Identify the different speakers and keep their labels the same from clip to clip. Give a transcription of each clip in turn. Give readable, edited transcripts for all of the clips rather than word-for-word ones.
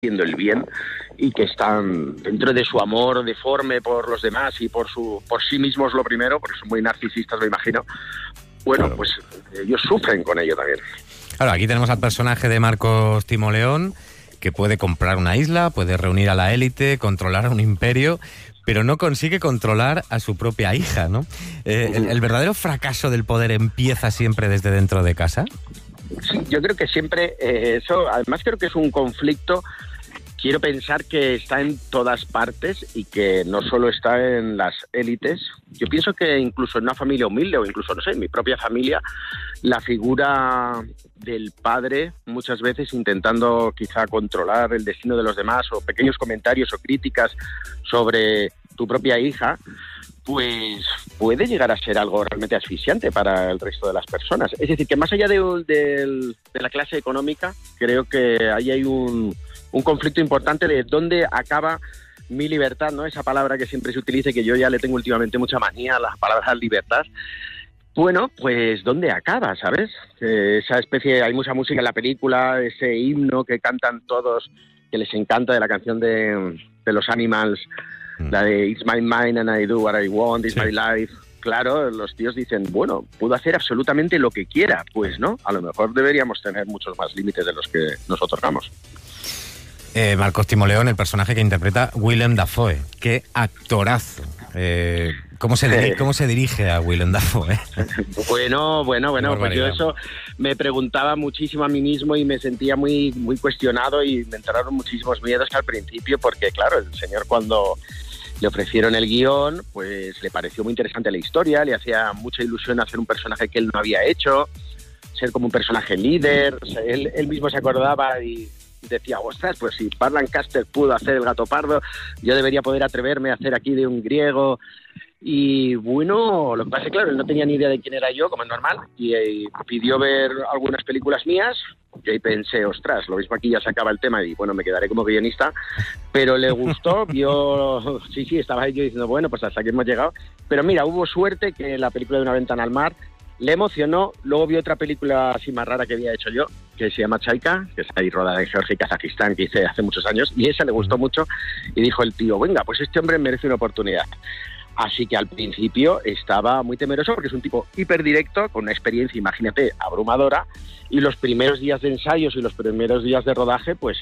Speaker 1: haciendo el bien y que están dentro de su amor deforme por los demás y por sí mismos lo primero, porque son muy narcisistas, me imagino. Bueno, claro, pues ellos sufren con ello también.
Speaker 2: Claro, aquí tenemos al personaje de Marcos Timoleón, que puede comprar una isla, puede reunir a la élite, controlar a un imperio, pero no consigue controlar a su propia hija, ¿no? ¿El verdadero fracaso del poder empieza siempre desde dentro de casa?
Speaker 1: Sí, yo creo que siempre eso, además creo que es un conflicto, quiero pensar que está en todas partes y que no solo está en las élites. Yo pienso que incluso en una familia humilde o incluso, no sé, en mi propia familia, la figura del padre muchas veces intentando quizá controlar el destino de los demás o pequeños comentarios o críticas sobre tu propia hija, pues puede llegar a ser algo realmente asfixiante para el resto de las personas. Es decir, que más allá de la clase económica, creo que ahí hay un conflicto importante de dónde acaba mi libertad, ¿no? Esa palabra que siempre se utiliza y que yo ya le tengo últimamente mucha manía a la palabra libertad. Bueno, pues ¿dónde acaba, sabes? Esa especie, hay mucha música en la película, ese himno que cantan todos, que les encanta, de la canción de los Animals, la de It's my mind and I do what I want, it's my life. Claro, los tíos dicen, bueno, puedo hacer absolutamente lo que quiera. Pues no, a lo mejor deberíamos tener muchos más límites de los que nos otorgamos.
Speaker 2: Marcos Timoleón, el personaje que interpreta Willem Dafoe. ¡Qué actorazo! ¿Cómo se dirige a Willem Dafoe?
Speaker 1: Bueno, pues yo eso me preguntaba muchísimo a mí mismo y me sentía muy, muy cuestionado y me entraron muchísimos miedos al principio porque, claro, el señor cuando le ofrecieron el guión, pues le pareció muy interesante la historia, le hacía mucha ilusión hacer un personaje que él no había hecho, ser como un personaje líder, o sea, él mismo se acordaba y decía, ostras, pues si Burt Lancaster pudo hacer el Gato Pardo, yo debería poder atreverme a hacer aquí de un griego. Y bueno, lo que pasa es que, claro, él no tenía ni idea de quién era yo, como es normal, y pidió ver algunas películas mías, y ahí pensé, ostras, lo mismo aquí ya se acaba el tema, y bueno, me quedaré como guionista, pero le gustó, vio, sí, estaba ahí yo diciendo, bueno, pues hasta aquí hemos llegado, pero mira, hubo suerte que la película de Una ventana al mar le emocionó, luego vi otra película así más rara que había hecho yo, que se llama Chaika, que es ahí rodada en Georgia y Kazajistán, que hice hace muchos años, y esa le gustó mucho, y dijo el tío, venga, pues este hombre merece una oportunidad. Así que al principio estaba muy temeroso porque es un tipo hiperdirecto, con una experiencia, imagínate, abrumadora, y los primeros días de ensayos y los primeros días de rodaje pues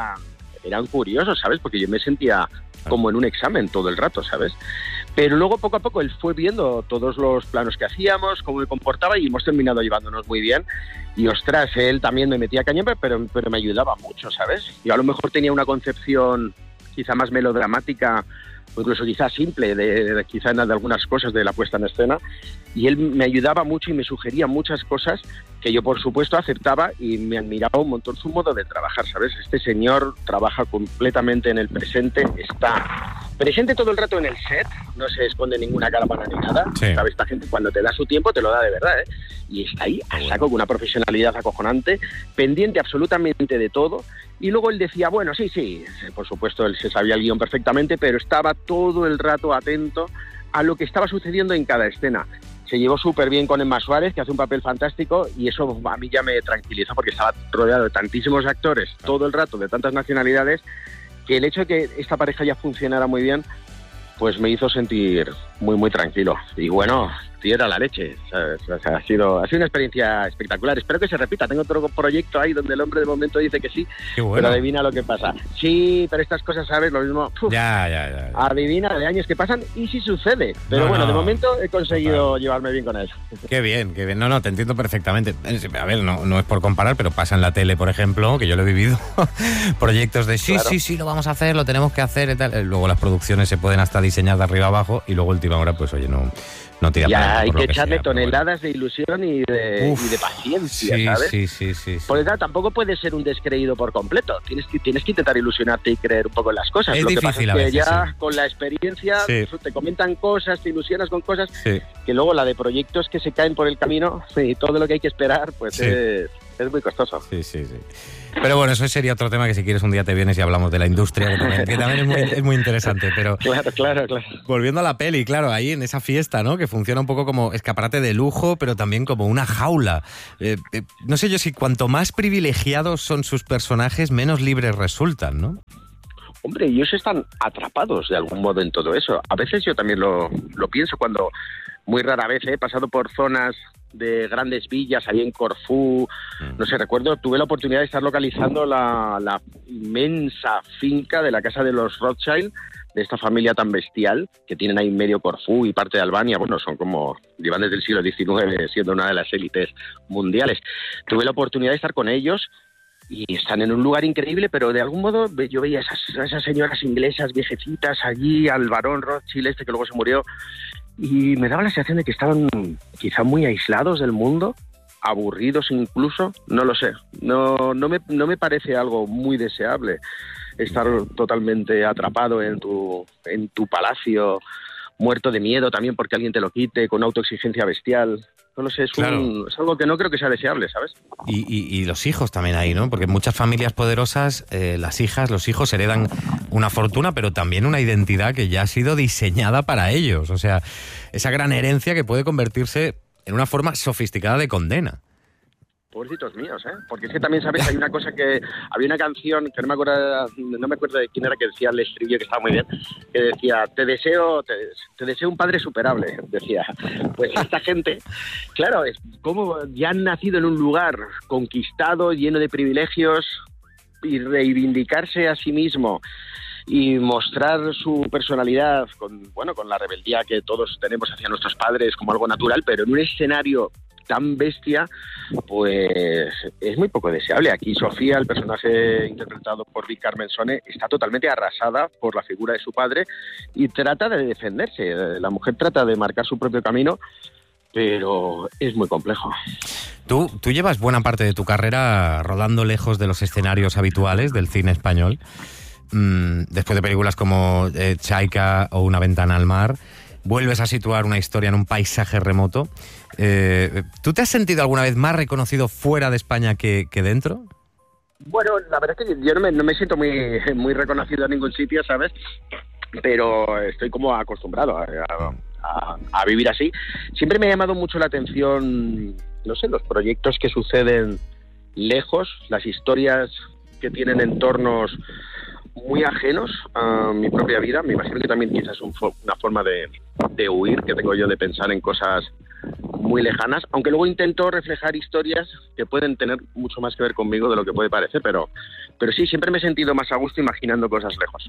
Speaker 1: eran curiosos, ¿sabes? Porque yo me sentía como en un examen todo el rato, ¿sabes? Pero luego poco a poco él fue viendo todos los planos que hacíamos, cómo me comportaba y hemos terminado llevándonos muy bien. Y ostras, él también me metía caña, pero me ayudaba mucho, ¿sabes? Yo a lo mejor tenía una concepción quizá más melodramática o incluso quizá simple quizá de algunas cosas de la puesta en escena, y él me ayudaba mucho y me sugería muchas cosas que yo por supuesto aceptaba y me admiraba un montón su modo de trabajar, ¿sabes? Este señor trabaja completamente en el presente, está presente todo el rato en el set, no se esconde ninguna cámara ni nada, sí. ¿Sabes? Esta gente cuando te da su tiempo te lo da de verdad, ¿eh? Y está ahí a saco con una profesionalidad acojonante, pendiente absolutamente de todo. Y luego él decía, bueno, sí, por supuesto él se sabía el guión perfectamente, pero estaba todo el rato atento a lo que estaba sucediendo en cada escena. Se llevó súper bien con Emma Suárez, que hace un papel fantástico, y eso a mí ya me tranquilizó porque estaba rodeado de tantísimos actores todo el rato, de tantas nacionalidades, que el hecho de que esta pareja ya funcionara muy bien, pues me hizo sentir muy, muy tranquilo. Y bueno, tío, era la leche. O sea, ha sido una experiencia espectacular. Espero que se repita. Tengo otro proyecto ahí donde el hombre de momento dice que sí, qué bueno. Pero adivina lo que pasa. Sí, pero estas cosas, ¿sabes? Lo mismo. Ya. Adivina de años que pasan y sí sucede. Pero bueno, de momento he conseguido llevarme bien con eso.
Speaker 2: Qué bien. No, te entiendo perfectamente. A ver, no es por comparar, pero pasa en la tele, por ejemplo, que yo lo he vivido. Proyectos de sí, lo vamos a hacer, lo tenemos que hacer y tal. Luego las producciones se pueden hasta diseñar de arriba abajo y luego última hora, pues oye, no tira para
Speaker 1: ya hay que echarle toneladas de ilusión y de paciencia, ¿sabes?
Speaker 2: Sí.
Speaker 1: Porque claro, tampoco puedes ser un descreído por completo. Tienes que intentar ilusionarte y creer un poco en las cosas.
Speaker 2: Es
Speaker 1: lo que
Speaker 2: difícil
Speaker 1: pasa es que
Speaker 2: a veces,
Speaker 1: ya con la experiencia te comentan cosas, te ilusionas con cosas, que luego la de proyectos que se caen por el camino y todo lo que hay que esperar, pues es Es muy costoso.
Speaker 2: Sí. Pero bueno, eso sería otro tema que si quieres un día te vienes y hablamos de la industria, que también es muy interesante. Pero
Speaker 1: Claro.
Speaker 2: Volviendo a la peli, claro, ahí en esa fiesta, ¿no? Que funciona un poco como escaparate de lujo, pero también como una jaula. No sé yo si cuanto más privilegiados son sus personajes, menos libres resultan, ¿no?
Speaker 1: Hombre, ellos están atrapados de algún modo en todo eso. A veces yo también lo pienso cuando, muy rara vez, he pasado por zonas de grandes villas, ahí en Corfú, no sé, recuerdo, tuve la oportunidad de estar localizando la inmensa finca de la casa de los Rothschild, de esta familia tan bestial, que tienen ahí medio Corfú y parte de Albania, bueno, son como, llevan desde el siglo XIX siendo una de las élites mundiales. Tuve la oportunidad de estar con ellos y están en un lugar increíble, pero de algún modo yo veía a esas señoras inglesas viejecitas allí, al barón Rothschild que luego se murió, y me daba la sensación de que estaban quizá muy aislados del mundo, aburridos incluso, no lo sé, no me parece algo muy deseable estar totalmente atrapado en tu palacio, muerto de miedo también porque alguien te lo quite, con autoexigencia bestial. No lo sé, es algo que no creo que sea deseable, ¿sabes?
Speaker 2: Y los hijos también ahí, ¿no? Porque en muchas familias poderosas, las hijas, los hijos heredan una fortuna, pero también una identidad que ya ha sido diseñada para ellos. O sea, esa gran herencia que puede convertirse en una forma sofisticada de condena.
Speaker 1: Pobrecitos míos, ¿eh? Porque es que también, ¿sabes? Hay una cosa que... Había una canción que no me acuerdo de quién era, que decía el estribillo, que estaba muy bien, que decía, te deseo un padre superable, decía. Pues esta gente, claro, es como ya han nacido en un lugar conquistado, lleno de privilegios, y reivindicarse a sí mismo y mostrar su personalidad con la rebeldía que todos tenemos hacia nuestros padres como algo natural, pero en un escenario tan bestia, pues es muy poco deseable. Aquí Sofía, el personaje interpretado por Vic Carmensone, está totalmente arrasada por la figura de su padre y trata de defenderse. La mujer trata de marcar su propio camino, pero es muy complejo.
Speaker 2: Tú llevas buena parte de tu carrera rodando lejos de los escenarios habituales del cine español. Después de películas como Chaika o Una ventana al mar, vuelves a situar una historia en un paisaje remoto. ¿Tú te has sentido alguna vez más reconocido fuera de España que dentro?
Speaker 1: Bueno, la verdad es que yo no me siento muy reconocido en ningún sitio, ¿sabes? Pero estoy como acostumbrado a vivir así. Siempre me ha llamado mucho la atención, no sé, los proyectos que suceden lejos, las historias que tienen entornos muy ajenos a mi propia vida. Me imagino que también quizás es una forma de huir que tengo yo, de pensar en cosas muy lejanas, aunque luego intento reflejar historias que pueden tener mucho más que ver conmigo de lo que puede parecer, pero sí, siempre me he sentido más a gusto imaginando cosas lejos.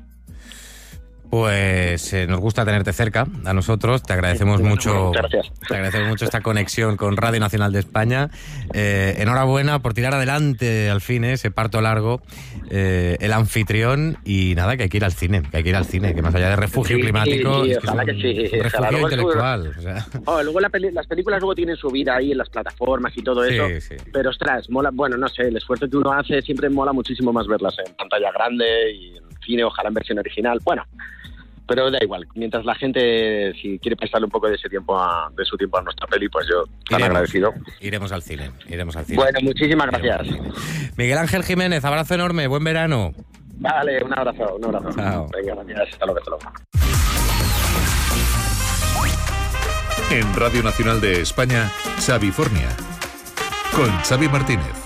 Speaker 2: Pues nos gusta tenerte cerca a nosotros, te agradecemos mucho.
Speaker 1: Gracias.
Speaker 2: Te agradecemos mucho esta conexión con Radio Nacional de España. Enhorabuena por tirar adelante al fin ese parto largo, el anfitrión, y nada, que hay que ir al cine, que más allá de refugio climático, es que
Speaker 1: ojalá que sí,
Speaker 2: refugio intelectual. O sea.
Speaker 1: Luego las películas luego tienen su vida ahí en las plataformas y todo eso,
Speaker 2: sí.
Speaker 1: Pero ostras, mola, bueno, no sé, el esfuerzo que uno hace siempre mola muchísimo más verlas en pantalla grande y en cine, ojalá en versión original, bueno. Pero da igual, mientras la gente, si quiere prestarle un poco de su tiempo a nuestra peli, pues yo tan agradecido.
Speaker 2: Iremos al cine.
Speaker 1: Bueno, muchísimas gracias.
Speaker 2: Miguel Ángel Jiménez, abrazo enorme, buen verano.
Speaker 1: Vale, un abrazo.
Speaker 2: Chao.
Speaker 1: Venga, gracias, hasta luego.
Speaker 3: En Radio Nacional de España, Xavifornia, con Xavi Martínez.